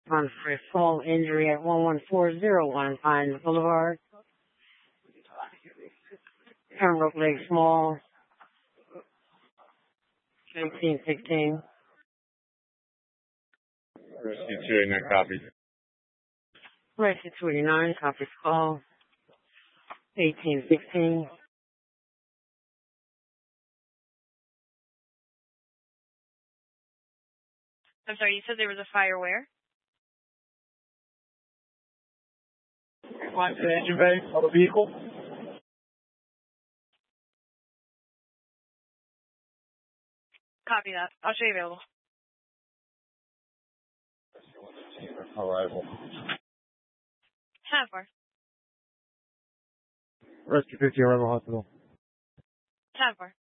On for fall injury at 11401 Pine Boulevard. Pembroke Lake Small. 1916. Rescue 289, copy. Rescue 289, copies call. 1816. I'm sorry, you said there was a fire where? Climb to the engine bay of the vehicle. Copy that. I'll show you available. Arrival. 10-4. Rescue 50, Arrival Hospital. 10-4.